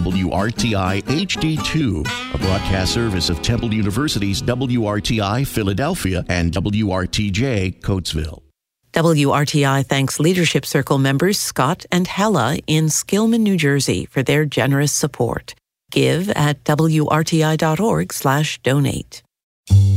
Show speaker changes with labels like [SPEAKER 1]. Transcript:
[SPEAKER 1] WRTI HD2, a broadcast service of Temple University's WRTI Philadelphia and WRTJ Coatesville.
[SPEAKER 2] WRTI thanks Leadership Circle members Scott and Hella in Skillman, New Jersey for their generous support. Give at wrti.org/donate.